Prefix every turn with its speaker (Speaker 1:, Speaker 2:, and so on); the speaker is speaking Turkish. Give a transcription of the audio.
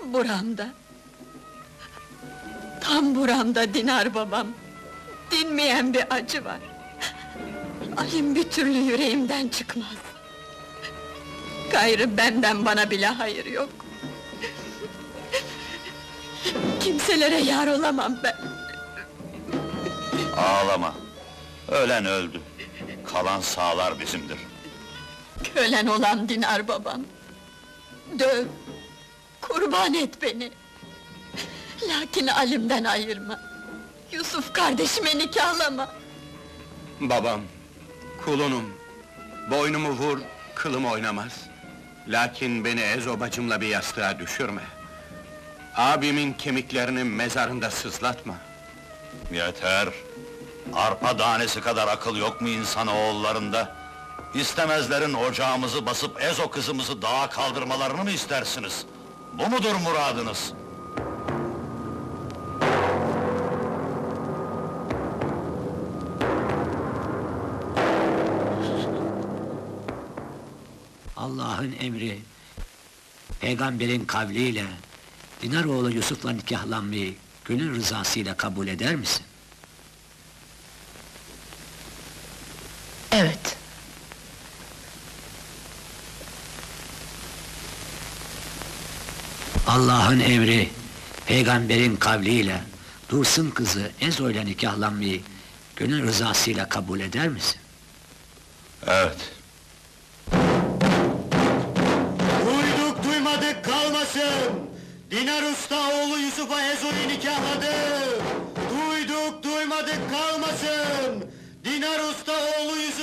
Speaker 1: Buramda. Tam buramda Dinar babam. Dinmeyen bir acı var. Alim bir türlü yüreğimden çıkmaz. Gayrı benden bana bile hayır yok. Kimselere yar olamam ben.
Speaker 2: Ağlama! Ölen öldü. Kalan sağlar bizimdir.
Speaker 1: Kölen olan Dinar babam. Döv, kurban et beni. Lakin Alim'den ayırma. Yusuf kardeşime nikahlama.
Speaker 3: Babam, kulunum. Boynumu vur, kılım oynamaz. Lakin beni Ezo bacımla bir yastığa düşürme. Abimin kemiklerini mezarında sızlatma.
Speaker 2: Yeter! Arpa tanesi kadar akıl yok mu insan oğullarında? İstemezlerin ocağımızı basıp Ezo kızımızı dağa kaldırmalarını mı istersiniz? Bu mudur muradınız?
Speaker 4: Allah'ın emri, peygamberin kavliyle Dinar oğlu Yusuf'la nikahlanmayı gönül rızasıyla kabul eder misin?
Speaker 1: Evet.
Speaker 4: Allah'ın emri, peygamberin kavliyle Dursun kızı Ezo ile nikahlanmayı gönül rızasıyla kabul eder misin?
Speaker 2: Evet.
Speaker 5: Duyduk duymadık kalmasın! Dinar Usta oğlu Yusuf'a Ezo'yu nikahladı! Duyduk duymadık kalmasın! Dinar Usta oğlu Yusuf...